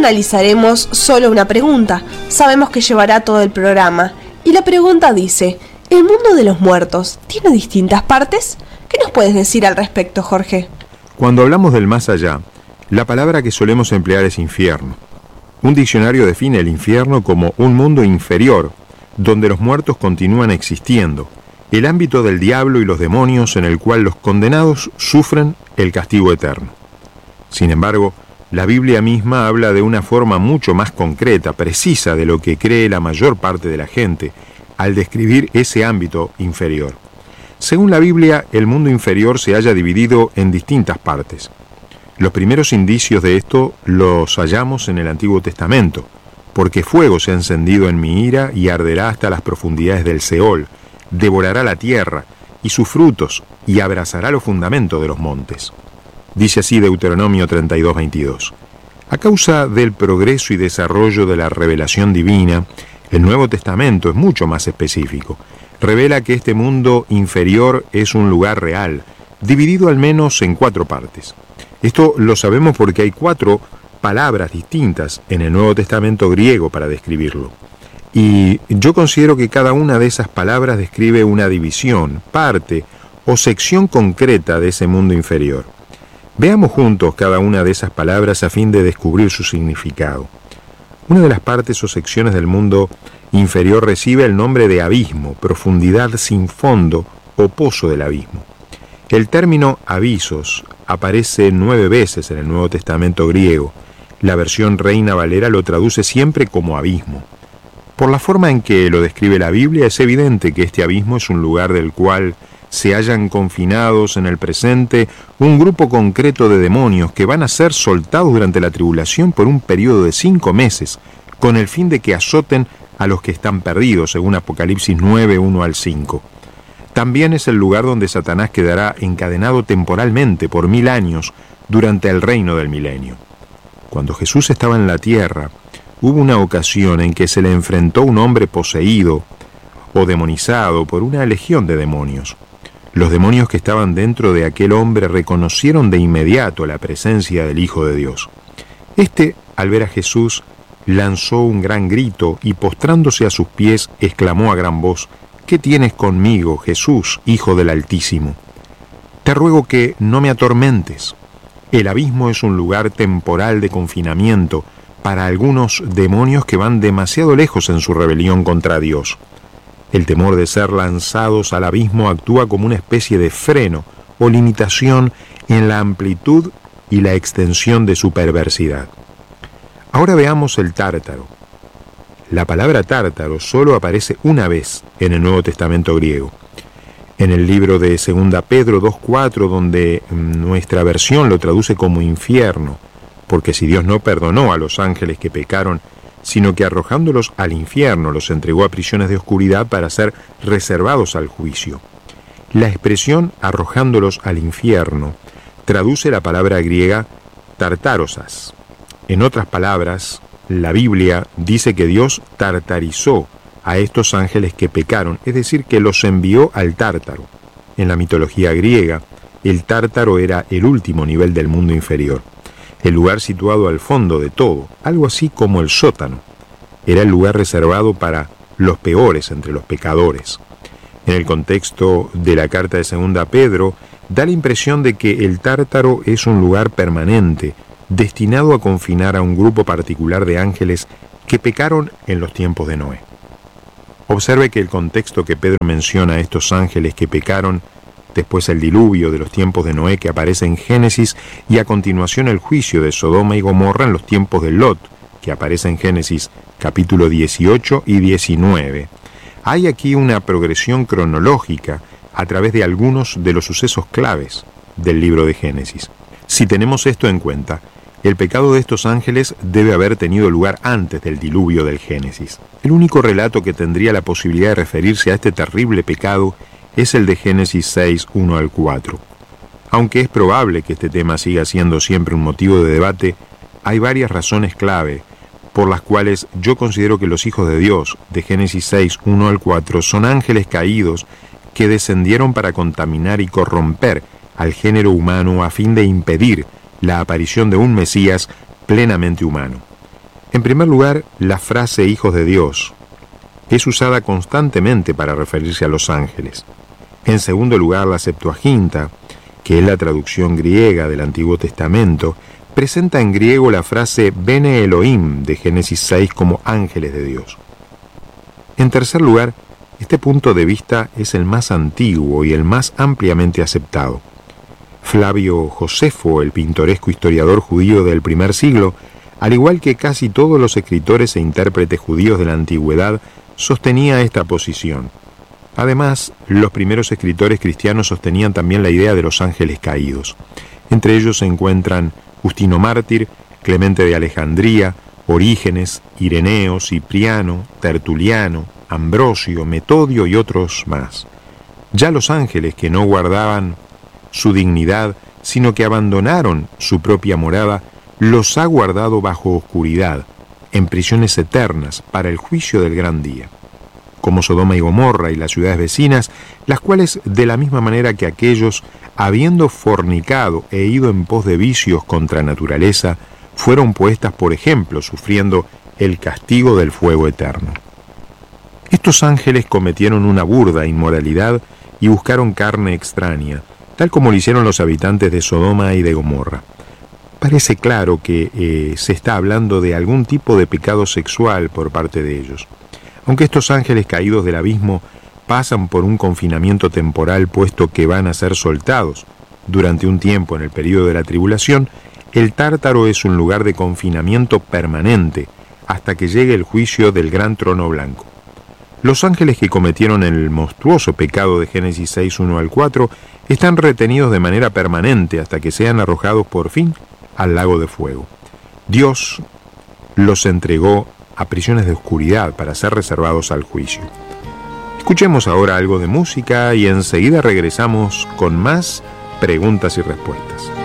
analizaremos solo una pregunta. Sabemos que llevará todo el programa. Y la pregunta dice: ¿el mundo de los muertos tiene distintas partes? ¿Qué nos puedes decir al respecto, Jorge? Cuando hablamos del más allá, la palabra que solemos emplear es infierno. Un diccionario define el infierno como un mundo inferior, donde los muertos continúan existiendo, el ámbito del diablo y los demonios en el cual los condenados sufren el castigo eterno. Sin embargo, la Biblia misma habla de una forma mucho más concreta, precisa de lo que cree la mayor parte de la gente, al describir ese ámbito inferior. Según la Biblia, el mundo inferior se halla dividido en distintas partes. Los primeros indicios de esto los hallamos en el Antiguo Testamento, porque fuego se ha encendido en mi ira y arderá hasta las profundidades del Seol, devorará la tierra y sus frutos y abrazará los fundamentos de los montes. Dice así Deuteronomio 32:22. A causa del progreso y desarrollo de la revelación divina, el Nuevo Testamento es mucho más específico. Revela que este mundo inferior es un lugar real, dividido al menos en 4 partes. Esto lo sabemos porque hay 4 palabras distintas en el Nuevo Testamento griego para describirlo. Y yo considero que cada una de esas palabras describe una división, parte o sección concreta de ese mundo inferior. Veamos juntos cada una de esas palabras a fin de descubrir su significado. Una de las partes o secciones del mundo inferior recibe el nombre de abismo, profundidad sin fondo o pozo del abismo. El término abisos aparece 9 veces en el Nuevo Testamento griego. La versión Reina Valera lo traduce siempre como abismo. Por la forma en que lo describe la Biblia, es evidente que este abismo es un lugar del cual se hallan confinados en el presente un grupo concreto de demonios que van a ser soltados durante la tribulación por un periodo de 5 meses, con el fin de que azoten a los que están perdidos, según Apocalipsis 9, 1 al 5. También es el lugar donde Satanás quedará encadenado temporalmente por 1000 años durante el reino del milenio. Cuando Jesús estaba en la tierra, hubo una ocasión en que se le enfrentó un hombre poseído o demonizado por una legión de demonios. Los demonios que estaban dentro de aquel hombre reconocieron de inmediato la presencia del Hijo de Dios. Este, al ver a Jesús, lanzó un gran grito y postrándose a sus pies, exclamó a gran voz: ¿Qué tienes conmigo, Jesús, Hijo del Altísimo? Te ruego que no me atormentes. El abismo es un lugar temporal de confinamiento para algunos demonios que van demasiado lejos en su rebelión contra Dios. El temor de ser lanzados al abismo actúa como una especie de freno o limitación en la amplitud y la extensión de su perversidad. Ahora veamos el tártaro. La palabra tártaro solo aparece una vez en el Nuevo Testamento griego. En el libro de 2 Pedro 2:4, donde nuestra versión lo traduce como infierno, porque si Dios no perdonó a los ángeles que pecaron, sino que arrojándolos al infierno los entregó a prisiones de oscuridad para ser reservados al juicio. La expresión arrojándolos al infierno traduce la palabra griega tartárosas. En otras palabras, la Biblia dice que Dios tartarizó a estos ángeles que pecaron, es decir, que los envió al Tártaro. En la mitología griega, el Tártaro era el último nivel del mundo inferior, el lugar situado al fondo de todo, algo así como el sótano. Era el lugar reservado para los peores entre los pecadores. En el contexto de la carta de 2 Pedro, da la impresión de que el Tártaro es un lugar permanente, destinado a confinar a un grupo particular de ángeles que pecaron en los tiempos de Noé. Observe que el contexto que Pedro menciona a estos ángeles que pecaron, después el diluvio de los tiempos de Noé que aparece en Génesis y a continuación el juicio de Sodoma y Gomorra en los tiempos de Lot, que aparece en Génesis capítulo 18 y 19. Hay aquí una progresión cronológica a través de algunos de los sucesos claves del libro de Génesis. Si tenemos esto en cuenta, el pecado de estos ángeles debe haber tenido lugar antes del diluvio del Génesis. El único relato que tendría la posibilidad de referirse a este terrible pecado es el de Génesis 6, 1 al 4. Aunque es probable que este tema siga siendo siempre un motivo de debate, hay varias razones clave por las cuales yo considero que los hijos de Dios de Génesis 6, 1 al 4 son ángeles caídos que descendieron para contaminar y corromper al género humano a fin de impedir la aparición de un Mesías plenamente humano. En primer lugar, la frase hijos de Dios es usada constantemente para referirse a los ángeles. En segundo lugar, la Septuaginta, que es la traducción griega del Antiguo Testamento, presenta en griego la frase Bene Elohim de Génesis 6 como ángeles de Dios. En tercer lugar, este punto de vista es el más antiguo y el más ampliamente aceptado. Flavio Josefo, el pintoresco historiador judío del primer siglo, al igual que casi todos los escritores e intérpretes judíos de la antigüedad, sostenía esta posición. Además, los primeros escritores cristianos sostenían también la idea de los ángeles caídos. Entre ellos se encuentran Justino Mártir, Clemente de Alejandría, Orígenes, Ireneo, Cipriano, Tertuliano, Ambrosio, Metodio y otros más. Ya los ángeles que no guardaban su dignidad, sino que abandonaron su propia morada, los ha guardado bajo oscuridad, en prisiones eternas, para el juicio del gran día. Como Sodoma y Gomorra y las ciudades vecinas, las cuales, de la misma manera que aquellos, habiendo fornicado e ido en pos de vicios contra naturaleza, fueron puestas por ejemplo, sufriendo el castigo del fuego eterno. Estos ángeles cometieron una burda inmoralidad y buscaron carne extraña, tal como lo hicieron los habitantes de Sodoma y de Gomorra. Parece claro que se está hablando de algún tipo de pecado sexual por parte de ellos. Aunque estos ángeles caídos del abismo pasan por un confinamiento temporal puesto que van a ser soltados durante un tiempo en el período de la tribulación, el Tártaro es un lugar de confinamiento permanente hasta que llegue el juicio del gran trono blanco. Los ángeles que cometieron el monstruoso pecado de Génesis 6, 1 al 4 están retenidos de manera permanente hasta que sean arrojados por fin al lago de fuego. Dios los entregó a prisiones de oscuridad para ser reservados al juicio. Escuchemos ahora algo de música y enseguida regresamos con más preguntas y respuestas.